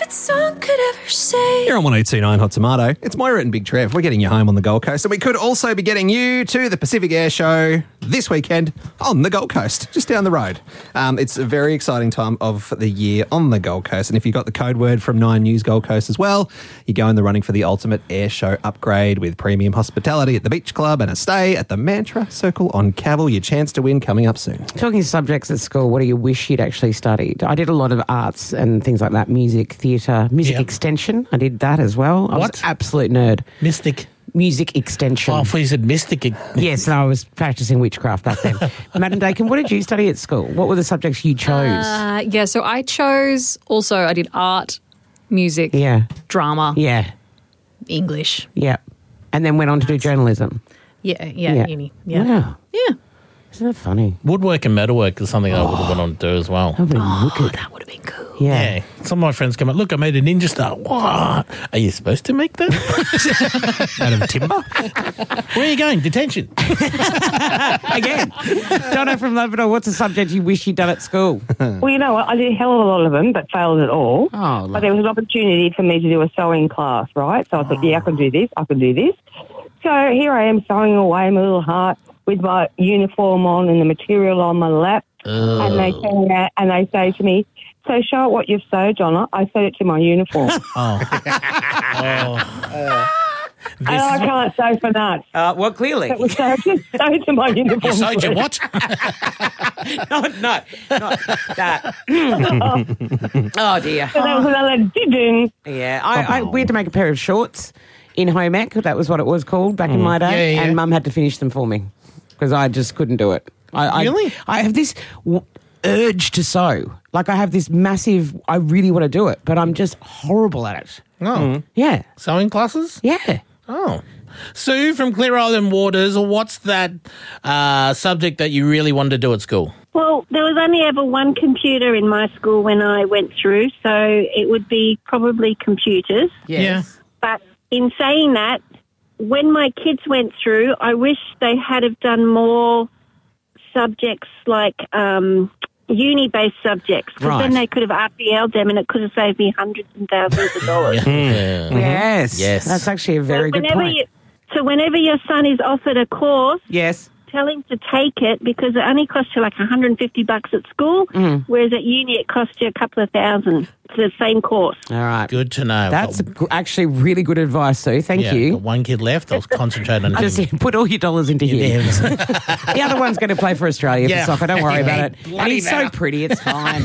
that song could ever say. You're on 102.9 Hot Tomato. It's Moira and Big Trev. We're getting you home on the Gold Coast, and we could also be getting you to the Pacific Air Show this weekend on the Gold Coast, just down the road. It's a very exciting time of the year on the Gold Coast, and if you got the code word from 9 News Gold Coast as well, you go in the running for the ultimate air show upgrade with premium hospitality at the Beach Club and a stay at the Mantra Circle on Cavill. Your chance to win coming up soon. Talking subjects at school, what do you wish you'd actually studied? I did a lot of arts and things like that, music, theatre, music extension. I did that as well. I was an absolute nerd. Music extension. Oh, I thought you said mystic. Yes, no, I was practising witchcraft back then. Madam Dakin, what did you study at school? What were the subjects you chose? So I chose, also I did art, music, drama, English. Yeah. And then went on to do journalism. Yeah, uni. Yeah. Wow. Yeah. Isn't that funny? Woodwork and metalwork is something I would have went on to do as well. That would have been wicked. That would have been cool. Yeah. Some of my friends come up, look, I made a ninja star. What? Are you supposed to make that? Out of timber? Where are you going? Detention. Again. Donna from Labrador, what's a subject you wish you'd done at school? Well, you know what? I did a hell of a lot of them, but failed at all. Oh, but there was an opportunity for me to do a sewing class, right? So I thought, I can do this. So here I am sewing away my little heart with my uniform on and the material on my lap. And they turn out and they say to me, so show it what you've sewed, Donna. I sewed it to my uniform. And I can't sew for nuts. Well, clearly. It was sewed to my uniform. You sewed your what? No, not that. Oh, dear. So that was another ding. Yeah, we had to make a pair of shorts in home ec. That was what it was called back in my day. Yeah. And Mum had to finish them for me because I just couldn't do it. Really? I have this urge to sew. Like I have this massive, I really want to do it, but I'm just horrible at it. Oh. Yeah. Sewing classes? Yeah. Oh. Sue from Clear Island Waters, what's that subject that you really wanted to do at school? Well, there was only ever one computer in my school when I went through, so it would be probably computers. Yes. Yeah. But in saying that, when my kids went through, I wish they had have done more subjects like uni-based subjects, because then they could have RPL'd them and it could have saved me hundreds and thousands of dollars. Yes. That's actually a very good point. So whenever your son is offered a course, tell him to take it, because it only costs you like $150 at school, whereas at uni it costs you a couple of thousand for the same course. All right. Good to know. That's actually really good advice, Sue. Thank you. Got one kid left. I'll concentrate on him. Just put all your dollars into him. The other one's going to play for Australia for soccer. Don't worry about it. And he's so pretty. It's fine.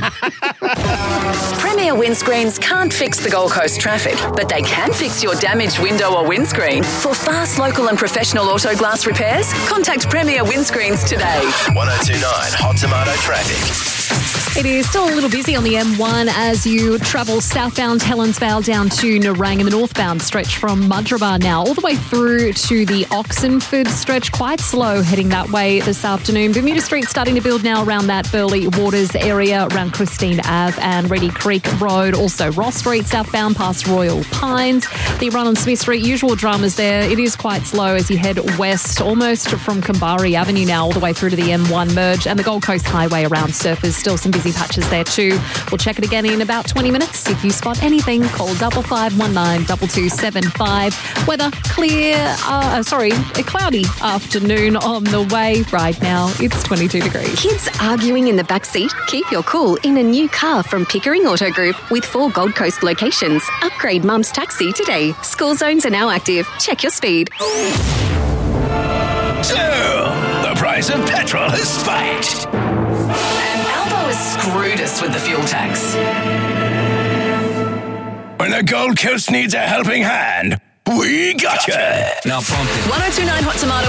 Premier Windscreens can't fix the Gold Coast traffic, but they can fix your damaged window or windscreen. For fast, local and professional auto glass repairs, contact Premier Windscreens today. 102.9 Hot Tomato Traffic. It is still a little busy on the M1 as you travel southbound Helensvale down to Nerang, and the northbound stretch from Mudgeeraba now all the way through to the Oxenford stretch. Quite slow heading that way this afternoon. Bermuda Street starting to build now around that Burleigh Waters area, around Christine Ave and Reedy Creek Road. Also Ross Street southbound past Royal Pines. The run on Smith Street, usual dramas there. It is quite slow as you head west, almost from Kambari Avenue now all the way through to the M1 merge, and the Gold Coast Highway around Surfers. Still some busy patches there too. We'll check it again in about 20 minutes. If you spot anything, call 5519 2275. Weather clear, a cloudy afternoon on the way. Right now, it's 22 degrees. Kids arguing in the backseat? Keep your cool in a new car from Pickering Auto Group with 4 Gold Coast locations. Upgrade Mum's Taxi today. School zones are now active. Check your speed. So, the price of petrol has spiked. Screwed us with the fuel tax. When the Gold Coast needs a helping hand, we gotcha. Now pump it. 102.9 Hot Tomato.